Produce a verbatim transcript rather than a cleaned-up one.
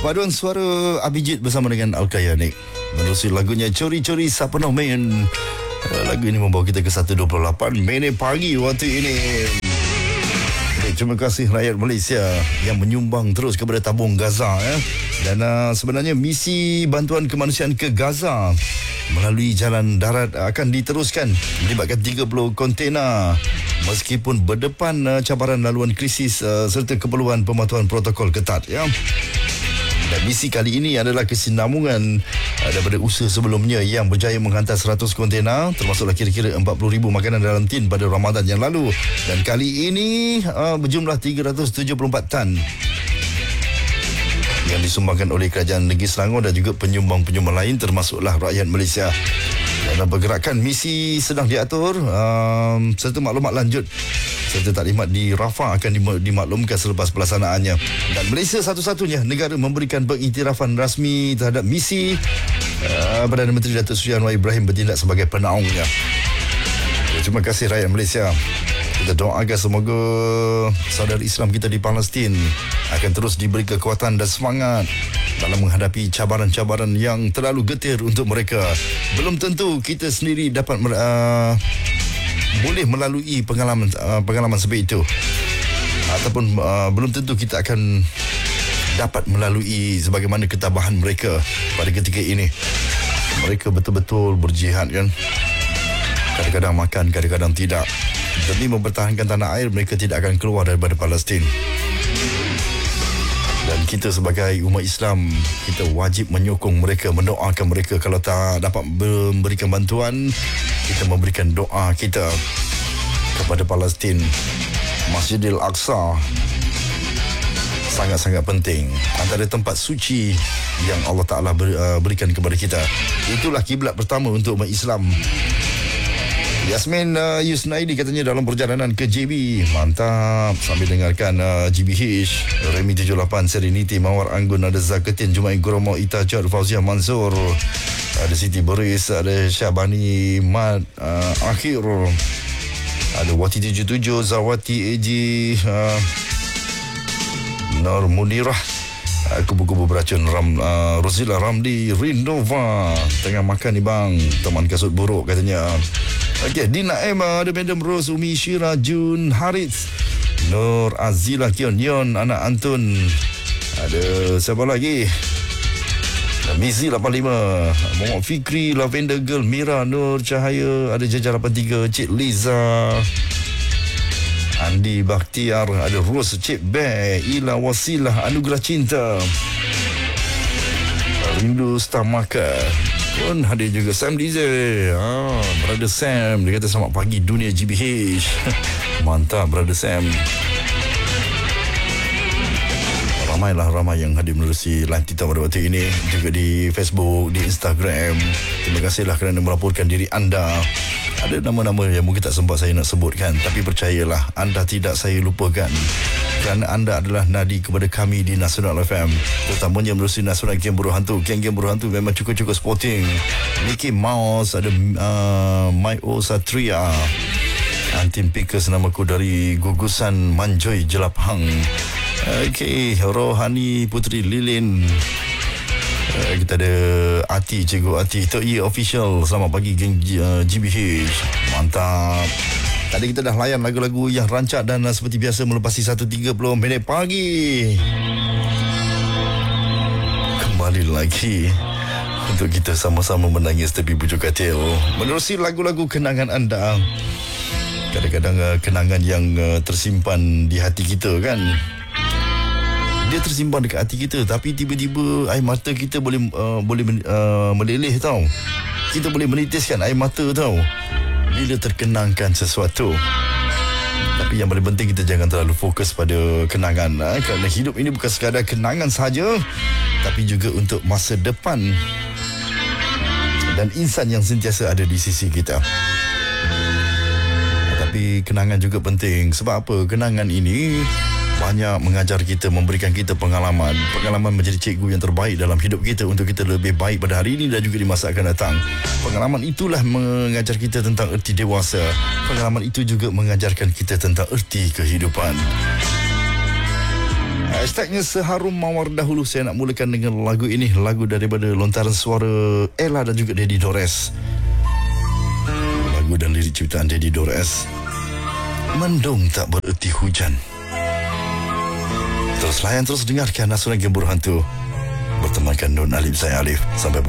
Paduan suara Abhijit bersama dengan Al-Kayanik menerusi lagunya Cori-Cori Sapno Men. Lagu ini membawa kita ke seratus dua puluh lapan minit pagi waktu ini. Okay, terima kasih rakyat Malaysia yang menyumbang terus kepada tabung Gaza ya. Dan uh, sebenarnya misi bantuan kemanusiaan ke Gaza melalui jalan darat akan diteruskan, melibatkan tiga puluh kontena meskipun berdepan uh, cabaran laluan krisis uh, serta keperluan pematuhan protokol ketat ya. Dan misi kali ini adalah kesinambungan uh, daripada usaha sebelumnya yang berjaya menghantar seratus kontena, termasuklah kira-kira empat puluh ribu makanan dalam tin pada Ramadan yang lalu. Dan kali ini uh, berjumlah tiga ratus tujuh puluh empat tan yang disumbangkan oleh Kerajaan Negeri Selangor dan juga penyumbang-penyumbang lain, termasuklah rakyat Malaysia. Dalam pergerakan misi sedang diatur um, serta maklumat lanjut serta taklimat di Rafah akan dimaklumkan selepas pelaksanaannya. Dan Malaysia satu-satunya negara memberikan pengiktirafan rasmi terhadap misi. uh, Perdana Menteri Datuk Seri Anwar Ibrahim bertindak sebagai penaungnya. Terima kasih rakyat Malaysia. Kita doakan semoga saudara Islam kita di Palestin akan terus diberi kekuatan dan semangat dalam menghadapi cabaran-cabaran yang terlalu getir untuk mereka. Belum tentu kita sendiri dapat uh, boleh melalui pengalaman uh, pengalaman seperti itu, ataupun uh, belum tentu kita akan dapat melalui sebagaimana ketabahan mereka pada ketika ini. Mereka betul-betul berjihad kan. Kadang-kadang makan, kadang-kadang tidak. Demi mempertahankan tanah air, mereka tidak akan keluar daripada Palestin. Dan kita sebagai umat Islam, kita wajib menyokong mereka, mendoakan mereka. Kalau tak dapat memberikan bantuan, kita memberikan doa kita kepada Palestin. Masjidil Aqsa sangat-sangat penting, antara tempat suci yang Allah Ta'ala berikan kepada kita. Itulah kiblat pertama untuk umat Islam. Yasmin uh, Yusnaidi katanya dalam perjalanan ke J B. Mantap. Sambil dengarkan uh, G B H, Remi tujuh lapan, Serenity, Mawar Anggun, ada Zakatin, Jumain Guromo, Ita Jod, Fauziah Mansur, ada Siti Beris, ada Syabani Mad, uh, Akhir, ada Wati tujuh tujuh, Zawati Eji, uh, Nur Munirah, uh, Kubu-kubu beracun, Ram, uh, Rosila Ramli, Rindova. Tengah makan ni bang, teman kasut buruk katanya. Okey, Dina M, ada Madam Rose, Umi Syira, Jun Harits, Nur Azila, Kion Yon, anak Antun. Ada siapa lagi? Mizi lapan lima, Muhammad Fikri, Lavender Girl, Mira, Nur Cahaya, ada Jajar lapan tiga, Cik Liza, Andi Bakhtiar, ada Rose, Cik Bear, Ila Wasilah, Anugerah Cinta, Rindu Stamaka pun hadir juga. Sam Diesel, ah, Brother Sam, dia kata selamat pagi dunia G B H. Mantap Brother Sam. Ramailah ramai yang hadir menerusi live kita pada waktu ini, juga di Facebook, di Instagram. Terima kasihlah kerana melaporkan diri anda. Ada nama-nama yang mungkin tak sempat saya nak sebutkan, tapi percayalah, anda tidak saya lupakan, kerana anda adalah nadi kepada kami di Nasional F M, terutamanya menerusi Nasional Game Buruh Hantu. Geng-geng Buruh Hantu memang cukup-cukup sporting. Mickey Mouse, ada uh, Maio Satria, Antim Pickers, namaku dari gugusan Manjoy Jelapang. Okey, Rohani Putri Lilin. Uh, kita ada Ati, Cikgu Ati, Tok Ye Official. Selamat pagi geng uh, G B H. Mantap. Tadi kita dah layan lagu-lagu yang rancak dan uh, seperti biasa melepasi seratus tiga puluh minit pagi. Kembali lagi untuk kita sama-sama menangis tepi pucuk katil, menerusi lagu-lagu kenangan anda. Kadang-kadang uh, kenangan yang uh, tersimpan di hati kita kan. Dia tersimpan dekat hati kita, tapi tiba-tiba air mata kita boleh uh, boleh uh, meleleh tau. Kita boleh menitiskan air mata tau bila terkenangkan sesuatu. Tapi yang paling penting, kita jangan terlalu fokus pada kenangan, ha? Kerana hidup ini bukan sekadar kenangan saja, tapi juga untuk masa depan dan insan yang sentiasa ada di sisi kita. Tapi kenangan juga penting. Sebab apa? Kenangan ini banyak mengajar kita, memberikan kita pengalaman. Pengalaman menjadi cikgu yang terbaik dalam hidup kita untuk kita lebih baik pada hari ini dan juga di masa akan datang. Pengalaman itulah mengajar kita tentang erti dewasa. Pengalaman itu juga mengajarkan kita tentang erti kehidupan. Hashtagnya seharum mawar dahulu. Saya nak mulakan dengan lagu ini, lagu daripada lontaran suara Ella dan juga Daddy Dores. Lagu dan lirik ciptaan Daddy Dores. Mendung tak bererti hujan. Terus layan, terus dengarkan Asuran Gembur Hantu. Bertemankan Nun Alif, saya Alif. Sampai